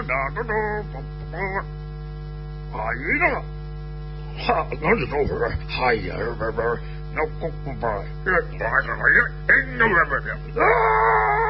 いな。は、何でそうこれ。はいや、のここば。